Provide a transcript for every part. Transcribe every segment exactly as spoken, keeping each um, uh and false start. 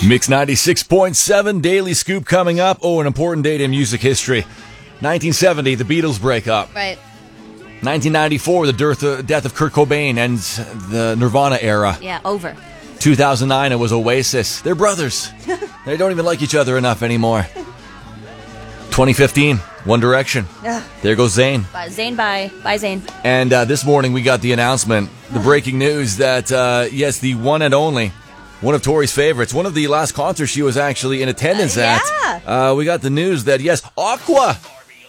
Mix ninety-six point seven, Daily Scoop coming up. Oh, an important date in music history. nineteen seventy, the Beatles break up. Right. nineteen ninety-four, the death of, death of Kurt Cobain ends the Nirvana era. Yeah, over. two thousand nine, it was Oasis. They're brothers. They don't even like each other enough anymore. twenty fifteen, One Direction. Ugh. There goes Zayn. Bye, Zayn, bye. Bye, Zayn. And uh, this morning we got the announcement, the breaking news that, uh, yes, the one and only, one of Tori's favorites, one of the last concerts she was actually in attendance uh, at. Yeah. Uh, we got the news that, yes, Aqua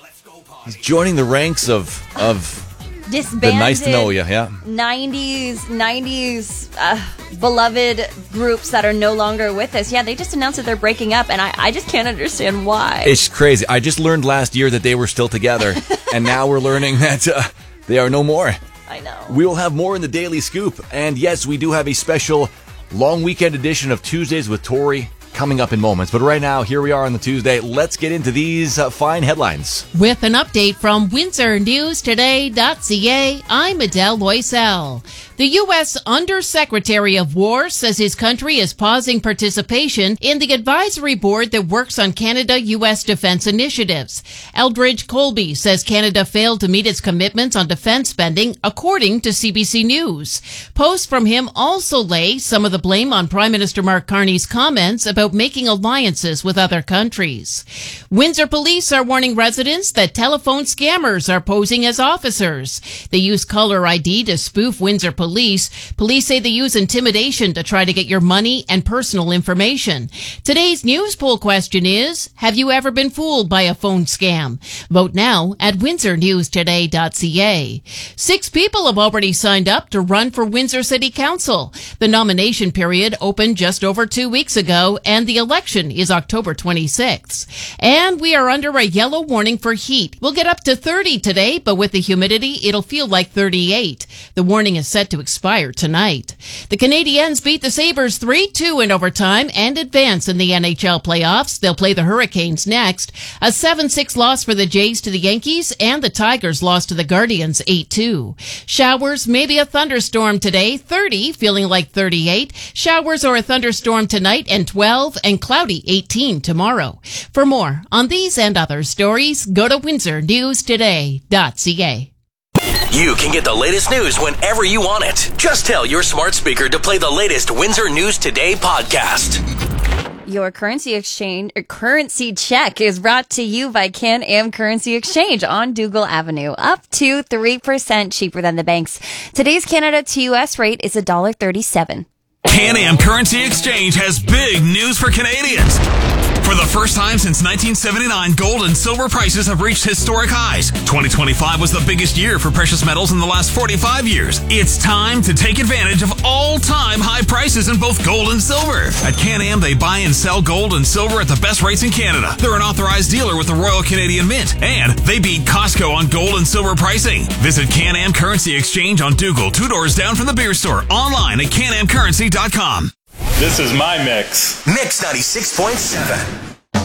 is joining the ranks of of Disbanded. the Nice to Know You, yeah. nineties, nineties uh, beloved groups that are no longer with us. Yeah, they just announced that they're breaking up, and I, I just can't understand why. It's crazy. I just learned last year that they were still together, and now we're learning that uh, they are no more. I know. We will have more in the Daily Scoop, and yes, we do have a special long weekend edition of Tuesdays with Tori coming up in moments. But right now, here we are on the Tuesday. Let's get into these uh, fine headlines. With an update from Windsor News Today dot C A, I'm Adele Loisel. The U S Undersecretary of War says his country is pausing participation in the advisory board that works on Canada-U S defense initiatives. Eldridge Colby says Canada failed to meet its commitments on defense spending, according to C B C News. Posts from him also lay some of the blame on Prime Minister Mark Carney's comments about making alliances with other countries. Windsor police are warning residents that telephone scammers are posing as officers. They use caller I D to spoof Windsor police. Police. Police say they use intimidation to try to get your money and personal information. Today's news poll question is, have you ever been fooled by a phone scam? Vote now at Windsor News Today dot C A. Six people have already signed up to run for Windsor City Council. The nomination period opened just over two weeks ago, and the election is October twenty-sixth. And we are under a yellow warning for heat. We'll get up to thirty today, but with the humidity, it'll feel like thirty-eight. The warning is set to expire tonight. The Canadiens beat the Sabres three two in overtime and advance in the N H L playoffs. They'll play the Hurricanes next. A seven six loss for the Jays to the Yankees, and the Tigers lost to the Guardians eight two. Showers, maybe a thunderstorm today, thirty, feeling like thirty-eight. Showers or a thunderstorm tonight, and twelve, and cloudy eighteen tomorrow. For more on these and other stories, go to Windsor News Today dot C A. You can get the latest news whenever you want it. Just tell your smart speaker to play the latest Windsor News Today podcast. Your currency exchange, or currency check is brought to you by Can-Am Currency Exchange on Dougal Avenue. Up to three percent cheaper than the banks. Today's Canada to U S rate is one dollar thirty-seven. Can-Am Currency Exchange has big news for Canadians. For the first time since nineteen seventy-nine, gold and silver prices have reached historic highs. twenty twenty-five was the biggest year for precious metals in the last forty-five years. It's time to take advantage of all-time high prices in both gold and silver. At Can-Am, they buy and sell gold and silver at the best rates in Canada. They're an authorized dealer with the Royal Canadian Mint, and they beat Costco on gold and silver pricing. Visit Can-Am Currency Exchange on Dougal, two doors down from the beer store, online at can am currency dot com. This is my mix. Mix ninety-six point seven.